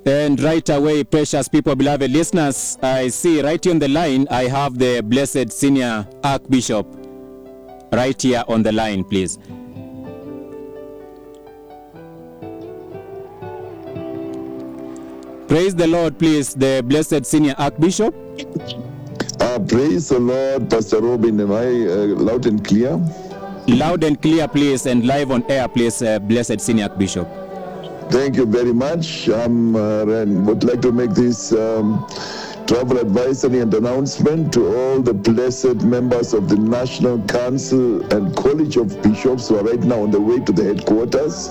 And right away, precious people, beloved listeners, I see right here on the line, I have the Blessed Senior Archbishop right here on the line, please. Praise the Lord, please, the Blessed Senior Archbishop. Praise the Lord, Pastor Robin. Am I loud and clear? Loud and clear, please, and live on air, please, Blessed Senior Archbishop. Thank you very much. I would like to make this travel advisory and announcement to all the blessed members of the National Council and College of Bishops who are right now on the way to the headquarters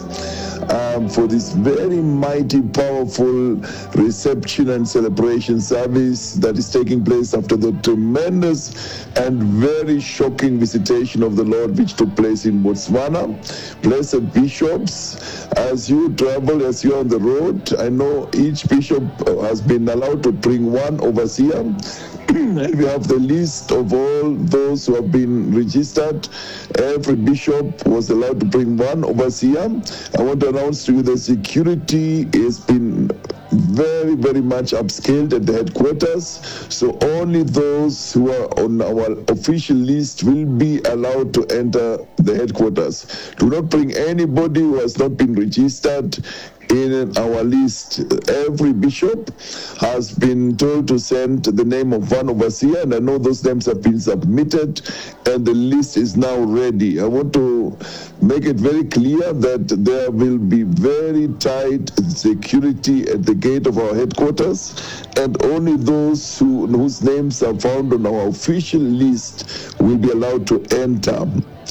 for this very mighty, powerful reception and celebration service that is taking place after the tremendous and very shocking visitation of the Lord which took place in Botswana. Blessed bishops, as you travel, as you're on the road, I know each bishop has been allowed to bring one overseer. And we have the list of all those who have been registered. Every bishop was allowed to bring one overseer. I want to announce to you the security has been very, very much upscaled at the headquarters. So only those who are on our official list will be allowed to enter the headquarters. Do not bring anybody who has not been registered in our list. Every bishop has been told to send the name of one overseer, and I know those names have been submitted and the list is now ready. I want to make it very clear that there will be very tight security at the gate of our headquarters, and only those whose names are found on our official list will be allowed to enter.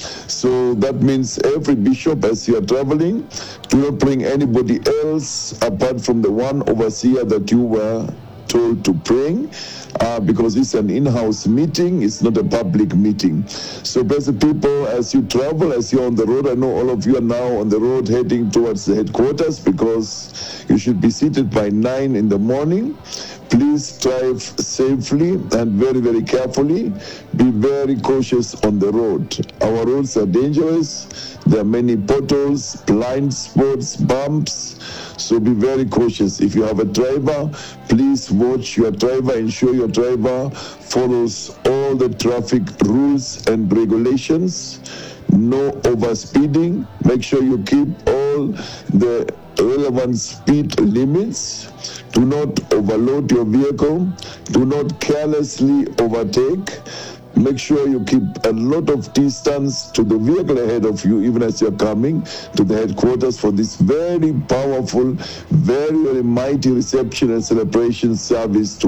So that means every bishop, as you are traveling, do not bring anybody else apart from the one overseer that you were told to bring, because it's an in-house meeting, it's not a public meeting. So blessed people, as you travel, as you're on the road, I know all of you are now on the road heading towards the headquarters because you should be seated by 9 in the morning. Please drive safely and very, very carefully. Be very cautious on the road. Our roads are dangerous. There are many potholes, blind spots, bumps. So be very cautious. If you have a driver, please watch your driver. Ensure your driver follows all the traffic rules and regulations. No overspeeding. Make sure you keep all the relevant speed limits. Do not overload your vehicle. Do not carelessly overtake. Make sure you keep a lot of distance to the vehicle ahead of you, even as you're coming to the headquarters for this very powerful, very, very mighty reception and celebration service to